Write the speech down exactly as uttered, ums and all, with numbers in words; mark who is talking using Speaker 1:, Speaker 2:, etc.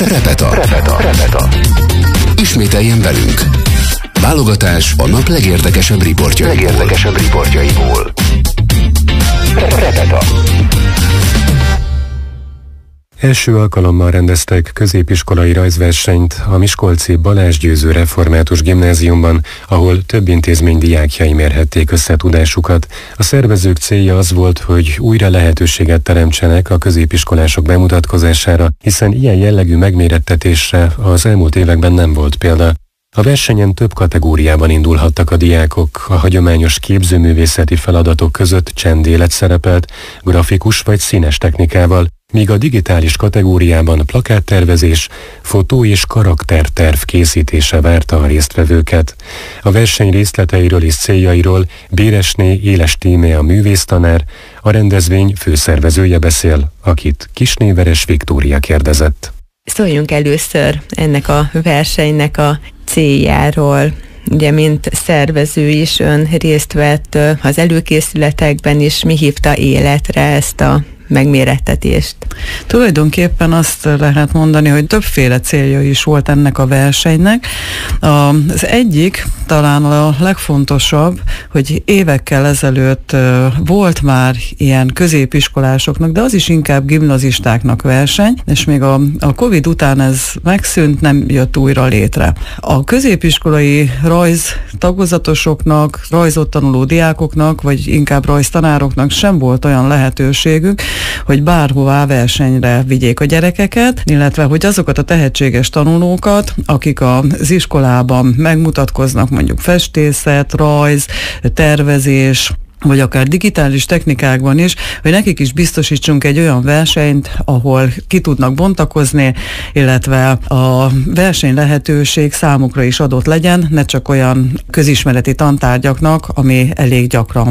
Speaker 1: Repeta. Repeta. Repeta. Ismételjen velünk. Válogatás a nap legérdekesebb riportjaiból. Legérdekesebb riportjaiból. Repeta.
Speaker 2: Első alkalommal rendeztek középiskolai rajzversenyt a miskolci Balázs Győző Református Gimnáziumban, ahol több intézmény diákjai mérhették össze tudásukat. A szervezők célja az volt, hogy újra lehetőséget teremtsenek a középiskolások bemutatkozására, hiszen ilyen jellegű megmérettetésre az elmúlt években nem volt példa. A versenyen több kategóriában indulhattak a diákok, a hagyományos képzőművészeti feladatok között csendélet szerepelt, grafikus vagy színes technikával, míg a digitális kategóriában plakáttervezés, fotó és karakterterv készítése várta a résztvevőket. A verseny részleteiről és céljairól Béresné Éles Tímé a művésztanár, a rendezvény főszervezője beszél, akit Kisnéveres Viktória kérdezett.
Speaker 3: Szóljunk először ennek a versenynek a céljáról. Ugye, mint szervező is ön részt vett az előkészületekben is, mi hívta életre ezt a megmérettetést?
Speaker 4: Tulajdonképpen azt lehet mondani, hogy többféle célja is volt ennek a versenynek. Az egyik, talán a legfontosabb, hogy évekkel ezelőtt volt már ilyen középiskolásoknak, de az is inkább gimnazistáknak verseny, és még a, a Covid után ez megszűnt, nem jött újra létre. A középiskolai rajz tagozatosoknak, rajzot tanuló diákoknak, vagy inkább rajztanároknak sem volt olyan lehetőségük, hogy bárhová versenyre vigyék a gyerekeket, illetve hogy azokat a tehetséges tanulókat, akik az iskolában megmutatkoznak, mondjuk festészet, rajz, tervezés, vagy akár digitális technikákban is, hogy nekik is biztosítsunk egy olyan versenyt, ahol ki tudnak bontakozni, illetve a verseny lehetőség számukra is adott legyen, ne csak olyan közismereti tantárgyaknak, ami elég gyakran